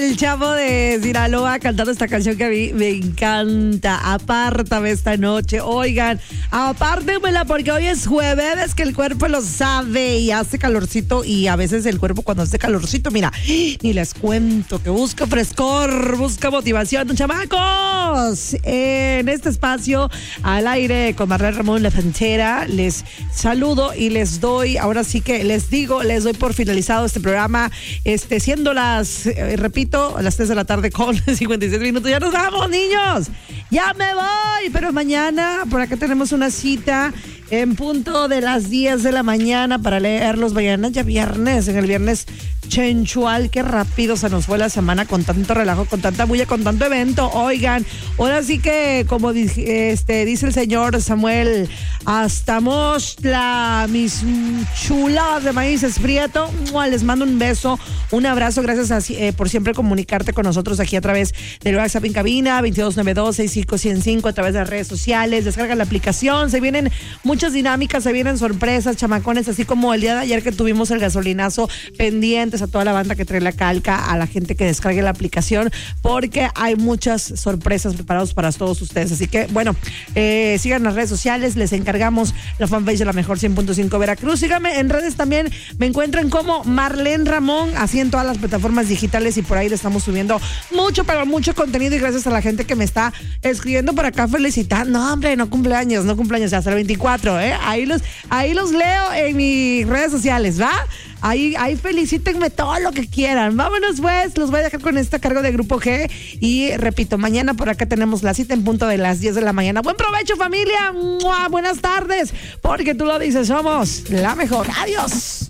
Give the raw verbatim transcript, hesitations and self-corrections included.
El Chavo de Sinaloa cantando esta canción que a mí me encanta. Apártame esta noche. Oigan, apártemela porque hoy es jueves, que el cuerpo lo sabe y hace calorcito. Y a veces el cuerpo cuando hace calorcito, mira, ni les cuento que busca frescor, busca motivación. ¡Chamacos! En este espacio, al aire con Marlene Ramón La Frontera, les saludo y les doy, ahora sí que les digo, les doy por finalizado este programa, este, siendo las, eh, repito, a las tres de la tarde con cincuenta y seis minutos. Ya nos vamos, niños. Ya me voy. Pero mañana por acá tenemos una cita en punto de las diez de la mañana para leerlos. Mañana ya viernes, en el viernes chenchual. Qué rápido se nos fue la semana con tanto relajo, con tanta bulla, con tanto evento. Oigan, ahora sí que como este, dice el señor Samuel, hasta Mostla, mis chuladas de maíz esprieto. Les mando un beso, un abrazo. Gracias a, eh, por siempre comunicarte con nosotros aquí a través del WhatsApp en cabina, veintidós noventa y dos, sesenta y cinco ciento cinco, a través de las redes sociales. Descarga la aplicación. Se vienen muchas dinámicas, se vienen sorpresas, chamacones, así como el día de ayer que tuvimos el gasolinazo. Pendientes a toda la banda que trae la calca, a la gente que descargue la aplicación, porque hay muchas sorpresas preparadas para todos ustedes. Así que, bueno, eh, sigan las redes sociales, les encargamos la fanpage de la Mejor cien punto cinco Veracruz. Síganme en redes también, me encuentran como Marlene Ramón, así en todas las plataformas digitales, y por ahí le estamos subiendo mucho, pero mucho contenido, y gracias a la gente que me está escribiendo por acá felicitando. No, hombre, no cumpleaños, no cumpleaños, hasta el veinticuatro, ¿eh? Ahí los, ahí los leo en mis redes sociales, ¿va? Ahí, ahí felicítenme todo lo que quieran. Vámonos pues, los voy a dejar con esta cargo de Grupo G. Y repito, mañana por acá tenemos la cita en punto de las diez de la mañana. Buen provecho, familia. ¡Mua! Buenas tardes, porque tú lo dices, somos la mejor. Adiós.